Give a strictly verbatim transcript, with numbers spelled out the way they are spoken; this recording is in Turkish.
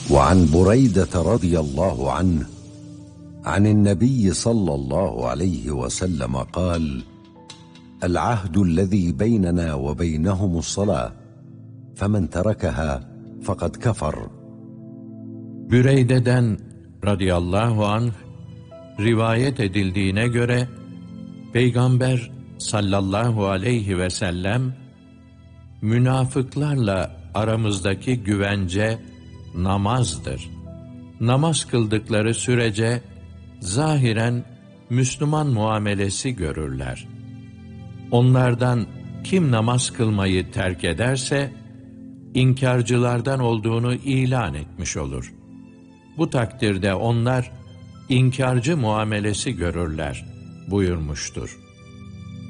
وعن بريدة رضي الله عنه عن النبي صلى الله عليه وسلم قال: العهد الذي بيننا وبينهم الصلاة فمن تركها فقد كفر. Büreyde'den radıyallahu anh rivayet edildiğine göre Peygamber sallallahu aleyhi ve sellem münafıklarla aramızdaki güvence namazdır. Namaz kıldıkları sürece zahiren Müslüman muamelesi görürler. Onlardan kim namaz kılmayı terk ederse inkarcılardan olduğunu ilan etmiş olur. Bu takdirde onlar inkarcı muamelesi görürler buyurmuştur.